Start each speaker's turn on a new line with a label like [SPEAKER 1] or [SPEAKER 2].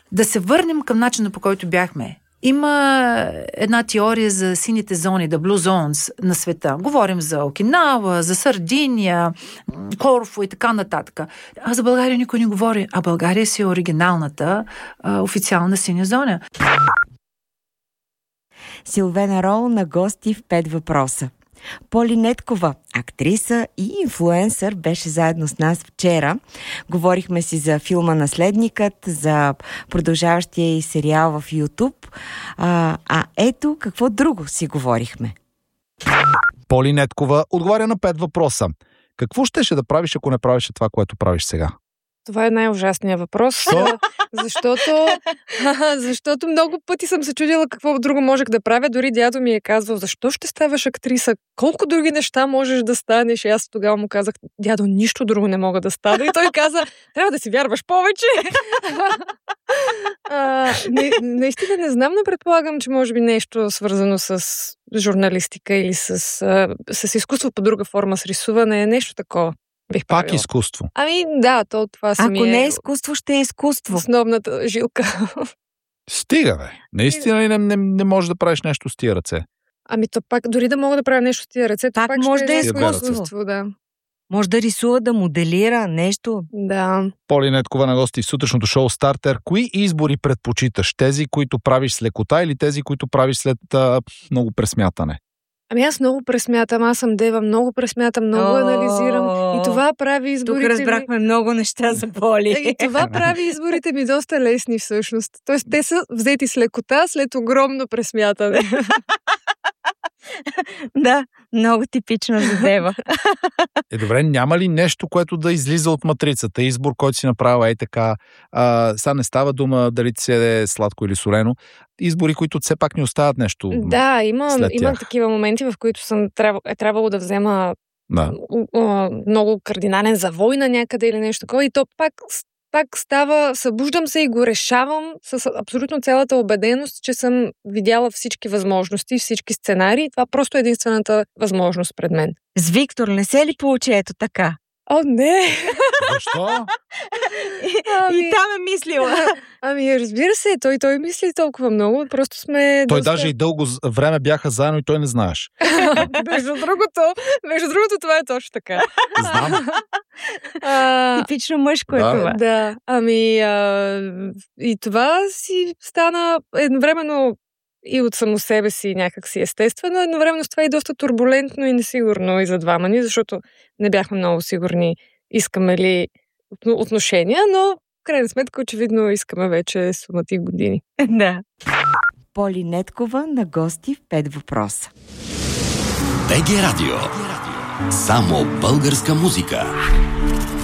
[SPEAKER 1] Да се върнем към начина, по който бяхме. Има една теория за сините зони, the blue zones на света. Говорим за Окинава, за Сардиния, Корфу и така нататък. А за България никой не говори. А България си е оригиналната официална синя зона.
[SPEAKER 2] Силвена Рол на гости в 5 въпроса. Поли Неткова, актриса и инфлуенсър, беше заедно с нас вчера. Говорихме си за филма Наследникът, за продължаващия и сериал в YouTube. Ето какво друго си говорихме.
[SPEAKER 3] Поли Неткова отговаря на 5 въпроса. Какво щеше да правиш, ако не правиш това, което правиш сега?
[SPEAKER 4] Това е най-ужасният въпрос, защото много пъти съм се чудила какво друго можех да правя. Дори дядо ми е казвал, защо ще ставаш актриса? Колко други неща можеш да станеш? И аз тогава му казах, дядо, нищо друго не мога да стана. И той каза, трябва да си вярваш повече. Наистина не знам, но предполагам, че може би нещо свързано с журналистика или с изкуство по друга форма, с рисуване, нещо такова.
[SPEAKER 3] Пак изкуство.
[SPEAKER 4] Да, това си ми
[SPEAKER 2] Ако не е изкуство, ще е изкуство.
[SPEAKER 4] Основната жилка.
[SPEAKER 3] Стига, бе. Наистина ли не можеш да правиш нещо с тия ръце?
[SPEAKER 4] То пак, дори да мога да правя нещо с тия ръце,
[SPEAKER 2] пак може да е
[SPEAKER 4] изкуство, да.
[SPEAKER 2] Може да рисува, да моделира нещо.
[SPEAKER 4] Да.
[SPEAKER 3] Поли Неткова на гости в сутрешното шоу Стартер. Кои избори предпочиташ? Тези, които правиш с лекота или тези, които правиш след много пресмятане?
[SPEAKER 4] Аз много пресмятам, аз съм дева, много пресмятам, много анализирам и това прави изборите.
[SPEAKER 2] Тук разбрахме много неща за Поли.
[SPEAKER 4] И това прави изборите ми доста лесни всъщност. Тоест те са взети с лекота след огромно пресмятане.
[SPEAKER 2] Да, много типично за дева.
[SPEAKER 3] Добре, няма ли нещо, което да излиза от матрицата? Избор, който си направила така. Сега не става дума дали ти се е сладко или солено. Избори, които все пак ни остават нещо.
[SPEAKER 4] Да, има такива моменти, в които е трябвало да взема много кардинален завой на някъде или нещо такова. И то пак става, събуждам се и го решавам с абсолютно цялата убеденост, че съм видяла всички възможности, всички сценарии. Това просто е единствената възможност пред мен.
[SPEAKER 2] С Виктор не се ли получи ето така?
[SPEAKER 4] О, не!
[SPEAKER 3] Защо?
[SPEAKER 2] И там е мислила.
[SPEAKER 4] Разбира се, той мисли толкова много, просто сме...
[SPEAKER 3] Той даже и дълго време бяха заедно и той не знаеш.
[SPEAKER 4] Между другото, това е точно така.
[SPEAKER 3] Знам.
[SPEAKER 2] Типично мъжко е това.
[SPEAKER 4] Да, и това си стана едновременно и от само себе си някак си естествено, едновременно с това и доста турбулентно и несигурно и за двама ни, защото не бяхме много сигурни искаме ли отношения, но в крайна сметка очевидно искаме вече сумати години.
[SPEAKER 2] Да. Поли Неткова на гости в 5 въпроса.
[SPEAKER 5] БГ Радио. Само българска музика.